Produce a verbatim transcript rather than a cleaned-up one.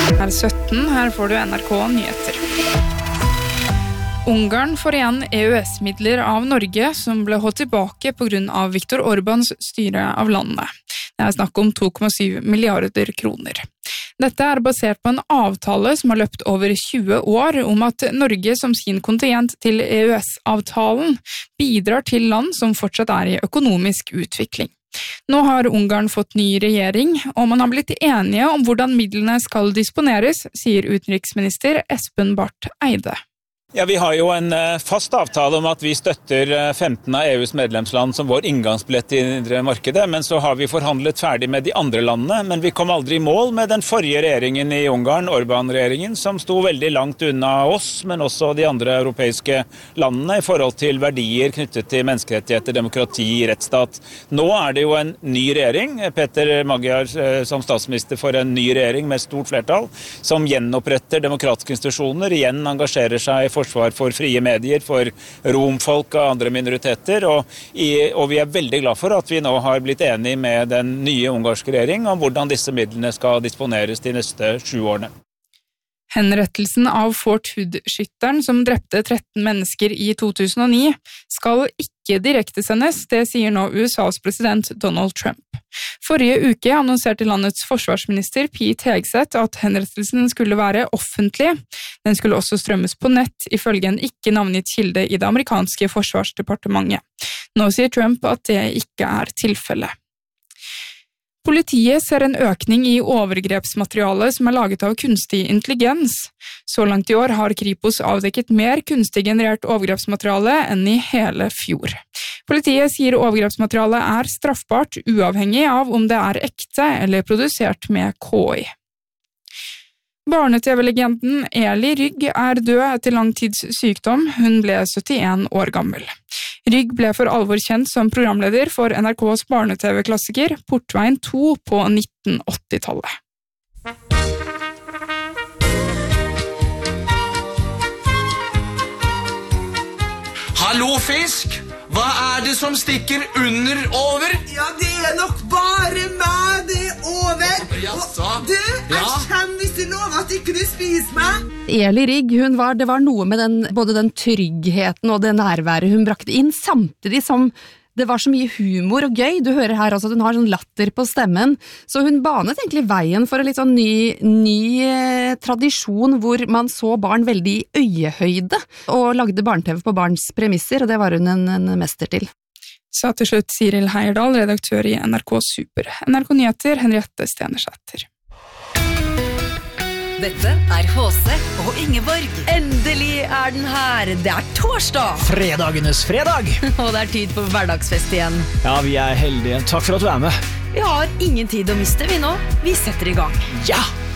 Her sytten, her får du N R K Nyheter. Ungarn får igjen E U S-midler av Norge som ble holdt tilbake på grunn av Viktor Orbáns styre av landet. Det er snakk om to komma syv milliarder kroner. Dette er basert på en avtale som har løpt over tjue år om at Norge som sin kontingent til E U S-avtalen bidrar til land som fortsatt er i økonomisk utvikling. Nå har Ungarn fått ny regjering, og man har blitt enige om hvordan midlene skal disponeres, sier utenriksminister Espen Barth Eide. Ja, Vi har jo en fast avtale om at vi støtter femten av E U's medlemsland som vår inngangsbillett i det indre markedet, men så har vi forhandlet ferdig med de andre landene, men vi kom aldri i mål med den forrige regjeringen i Ungarn, Orbán-regjeringen, som sto veldig langt unna oss, men også de andre europeiske landene i forhold til verdier knyttet til menneskerettigheter, demokrati, rettsstat. Nå er det jo en ny regjering, Peter Magyar som statsminister for en ny regjering med stort flertall, som gjenoppretter demokratiske institusjoner, igjen engasjerer seg i forsvar for frie medier, for romfolk og andre minoriteter, og, i, og vi er veldig glad for at vi nå har blitt enige med den nye ungarske regjering om hvordan disse midlene skal disponeres de neste sju årene. Henrettelsen av Fort Hood-skytteren som drepte tretten mennesker i to tusen og ni skal ikke direktesendes, det sier nå U S A's president Donald Trump. Forrige uke annonserte landets forsvarsminister Pete Hegseth at henrettelsen skulle være offentlig. Den skulle også strømmes på nett, ifølge en ikke navngitt kilde i det amerikanske forsvarsdepartementet. Nå sier Trump at det ikke er tilfelle. Politiet ser en økning i overgrepsmateriale som er laget av kunstig intelligens. Så langt i år har Kripos avdekket mer kunstig generert overgrepsmateriale enn i hele fjor. Politiet sier overgrepsmateriale er straffbart, uavhengig av om det er ekte eller produsert med K I. Barne-T V-legenden Eli Rygg er død etter lang tids sykdom. Hun ble syttien år gammel. Rygg ble for alvor kjent som programleder for N R K's barne-T V-klassiker Portveien to på nitten åtti-tallet. Hallo fisk! Hva er det som stikker under over? Ja, det er nok bare meg, det er over. Jaså? Og du, jeg Ja. kommer hvis du lover at ikke du spiser meg. Eli Rygg, hun var, det var noe med den, både den tryggheten og det nærværet hun brakte inn, samtidig som det var så mye humor og gøy. Du hører her også at hun har sånn latter på stemmen, så hun banet egentlig veien for en litt sånn ny, ny eh, tradisjon hvor man så barn veldig i øyehøyde, og lagde barne-T V på barns premisser, og det var hun en, en mester til. Sa til slutt Siril Heierdal, redaktør i N R K Super. N R K Nyheter, Henriette Stenersæter. Dette er H C og Ingeborg. Endelig er den her. Det er torsdag. Fredagenes fredag. Og det er tid for hverdagsfest igjen. Ja, vi er heldige. Takk for at du er med. Vi har ingen tid å miste vi nå. Vi setter i gang. Ja!